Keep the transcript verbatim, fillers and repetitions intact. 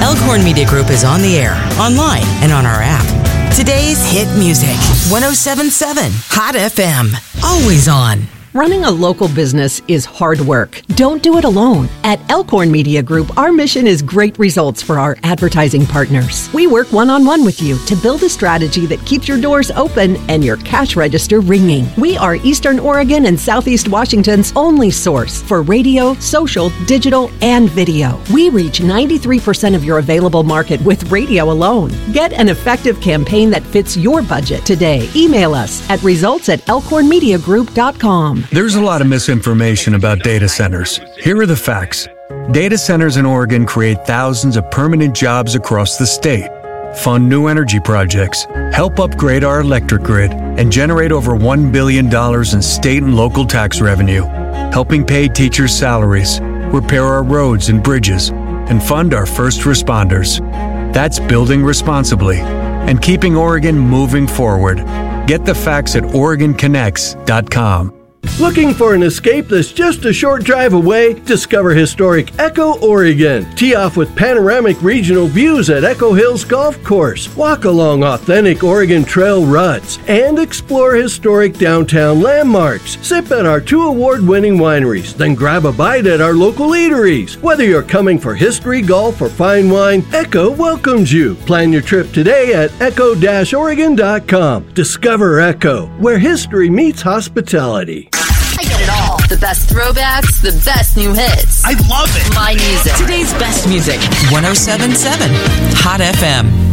Elkhorn Media Group is on the air, online, and on our app. Today's hit music, one oh seven point seven Hot F M. Always on. Running a local business is hard work. Don't do it alone. At Elkhorn Media Group, our mission is great results for our advertising partners. We work one-on-one with you to build a strategy that keeps your doors open and your cash register ringing. We are Eastern Oregon and Southeast Washington's only source for radio, social, digital, and video. We reach ninety-three percent of your available market with radio alone. Get an effective campaign that fits your budget today. Email us at results at elkhorn media group dot com. There's a lot of misinformation about data centers. Here are the facts. Data centers in Oregon create thousands of permanent jobs across the state, fund new energy projects, help upgrade our electric grid, and generate over one billion dollars in state and local tax revenue, helping pay teachers' salaries, repair our roads and bridges, and fund our first responders. That's building responsibly and keeping Oregon moving forward. Get the facts at oregon connects dot com. Looking for an escape that's just a short drive away? Discover historic Echo, Oregon. Tee off with panoramic regional views at Echo Hills Golf Course. Walk along authentic Oregon Trail ruts and explore historic downtown landmarks. Sip at our two award-winning wineries, then grab a bite at our local eateries. Whether you're coming for history, golf, or fine wine, Echo welcomes you. Plan your trip today at echo dash oregon dot com. Discover Echo, where history meets hospitality. I get it all. The best throwbacks, the best new hits. I love it. My music. Today's best music, one oh seven point seven Hot F M.